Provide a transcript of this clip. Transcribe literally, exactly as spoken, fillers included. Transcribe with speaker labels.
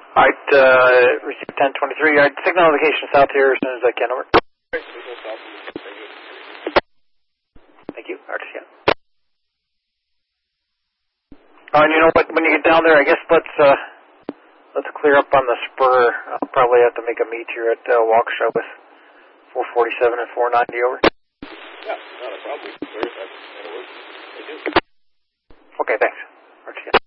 Speaker 1: All right, uh, receive ten twenty-three. All right, signal notification south here as soon as I can. Over. Thank you. R T C. Oh, and you know what? When you get down there, I guess let's uh, let's clear up on the spur. I'll probably have to make a meet here at uh, Waukesha with four forty-seven and four ninety. Over.
Speaker 2: Yeah, not a problem. That'll work. I do.
Speaker 1: Okay, thanks. R T C.